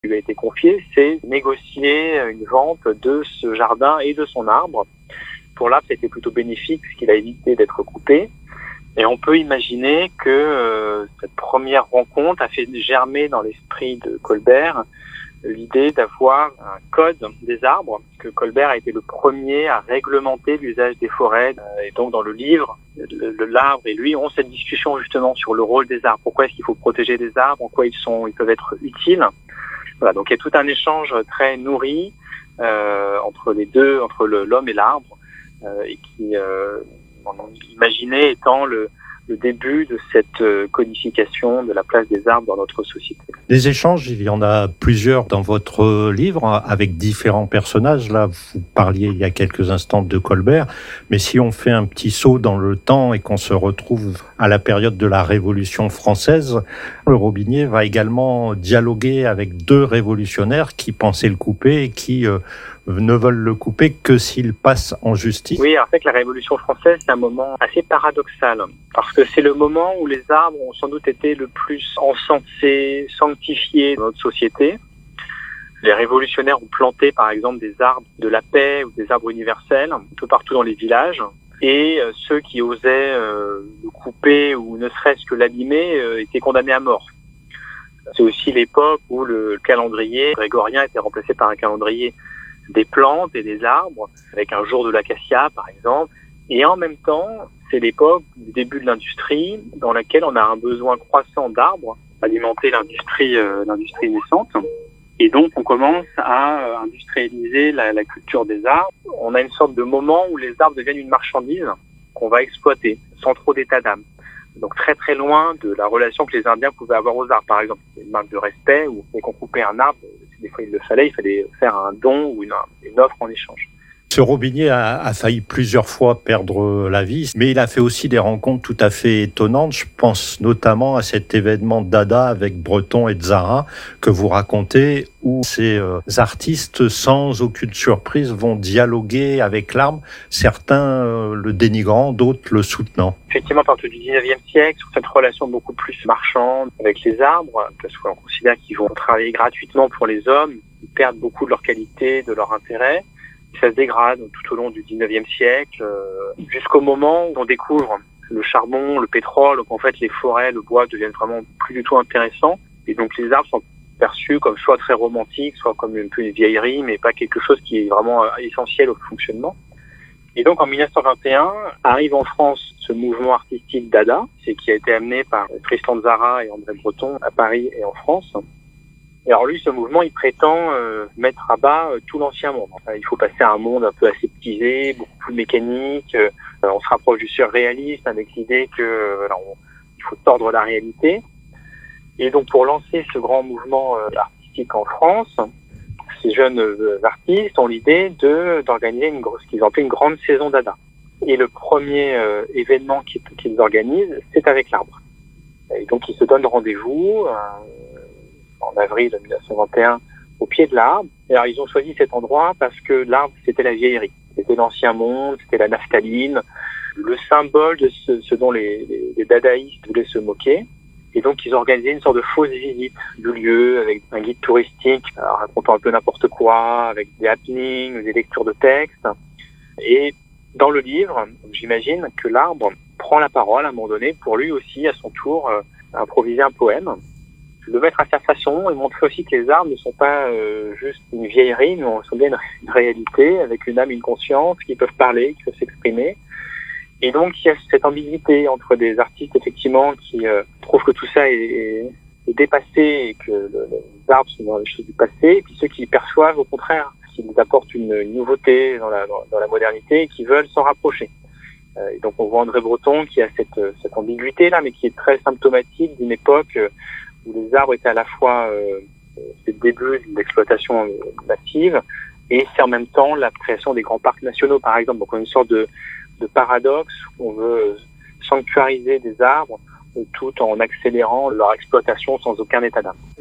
lui a été confiée, c'est négocier une vente de ce jardin et de son arbre. Pour l'arbre, ça a été plutôt bénéfique puisqu'il a évité d'être coupé. Et on peut imaginer que cette première rencontre a fait germer dans l'esprit de Colbert l'idée d'avoir un code des arbres, que Colbert a été le premier à réglementer l'usage des forêts. Et donc dans le livre, l'arbre et lui ont cette discussion justement sur le rôle des arbres. Pourquoi est-ce qu'il faut protéger des arbres, en quoi ils peuvent être utiles. Voilà, donc il y a tout un échange très nourri entre les deux, entre l'homme et l'arbre, et qui on imaginait étant le début de cette codification de la place des arbres dans notre société. Des échanges, il y en a plusieurs dans votre livre, avec différents personnages. Là, vous parliez il y a quelques instants de Colbert, mais si on fait un petit saut dans le temps et qu'on se retrouve à la période de la Révolution française, le Robinier va également dialoguer avec deux révolutionnaires qui pensaient le couper et qui ne veulent le couper que s'il passe en justice. Oui, en fait, la Révolution française, c'est un moment assez paradoxal, parce que c'est le moment où les arbres ont sans doute été le plus encensés, sanctifiés dans notre société. Les révolutionnaires ont planté, par exemple, des arbres de la paix ou des arbres universels un peu partout dans les villages. Et ceux qui osaient le couper ou ne serait-ce que l'abîmer étaient condamnés à mort. C'est aussi l'époque où le calendrier grégorien était remplacé par un calendrier des plantes et des arbres, avec un jour de l'acacia par exemple. Et en même temps, c'est l'époque du début de l'industrie, dans laquelle on a un besoin croissant d'arbres, alimenter l'industrie naissante. Et donc on commence à industrialiser la culture des arbres. On a une sorte de moment où les arbres deviennent une marchandise qu'on va exploiter, sans trop d'état d'âme. Donc très très loin de la relation que les Indiens pouvaient avoir aux arbres. Par exemple, c'est une marque de respect, où dès qu'on coupait un arbre, des fois il fallait faire un don ou une offre en échange. Ce Robinier a failli plusieurs fois perdre la vie, mais il a fait aussi des rencontres tout à fait étonnantes. Je pense notamment à cet événement Dada avec Breton et Tzara que vous racontez, où ces artistes, sans aucune surprise, vont dialoguer avec l'arbre, certains le dénigrant, d'autres le soutenant. Effectivement, à partir du 19e siècle, sur cette relation beaucoup plus marchande avec les arbres, parce qu'on considère qu'ils vont travailler gratuitement pour les hommes, ils perdent beaucoup de leur qualité, de leur intérêt. Ça se dégrade tout au long du 19e siècle, jusqu'au moment où on découvre le charbon, le pétrole, donc en fait les forêts, le bois deviennent vraiment plus du tout intéressants. Et donc les arbres sont perçus comme soit très romantiques, soit comme un peu une vieillerie, mais pas quelque chose qui est vraiment essentiel au fonctionnement. Et donc en 1921, arrive en France ce mouvement artistique Dada, c'est qui a été amené par Tristan Tzara et André Breton à Paris et en France. Et alors lui, ce mouvement, il prétend mettre à bas tout l'ancien monde. Enfin, il faut passer à un monde un peu aseptisé, beaucoup plus mécanique. On se rapproche du surréalisme avec l'idée que il faut tordre la réalité. Et donc pour lancer ce grand mouvement artistique en France, ces jeunes artistes ont l'idée d'organiser ce qu'ils appellent une grande saison Dada. Et le premier événement qu'ils organisent, c'est avec l'arbre. Et donc ils se donnent rendez-vous en avril 1921 au pied de l'arbre. Et alors ils ont choisi cet endroit parce que l'arbre, c'était la vieillerie. C'était l'ancien monde, c'était la naphtaline, le symbole de ce dont les dadaïstes voulaient se moquer. Et donc ils ont organisé une sorte de fausse visite du lieu avec un guide touristique racontant un peu n'importe quoi, avec des happenings, des lectures de textes. Et dans le livre, j'imagine que l'arbre prend la parole à un moment donné pour lui aussi, à son tour, improviser un poème, le mettre à sa façon et montrer aussi que les arbres ne sont pas juste une vieillerie, mais sont bien une réalité, avec une âme, une conscience, qui peuvent parler, qui peuvent s'exprimer. Et donc, il y a cette ambiguïté entre des artistes, effectivement, qui trouvent que tout ça est dépassé et que les arbres sont dans les choses du passé, et puis ceux qui perçoivent, au contraire, qu'ils apportent une nouveauté dans la modernité et qui veulent s'en rapprocher. Et donc, on voit André Breton qui a cette ambiguïté-là, mais qui est très symptomatique d'une époque où les arbres étaient à la fois c'est le début de l'exploitation massive et c'est en même temps la création des grands parcs nationaux, par exemple. Donc on a une sorte de paradoxe où on veut sanctuariser des arbres tout en accélérant leur exploitation sans aucun état d'âme.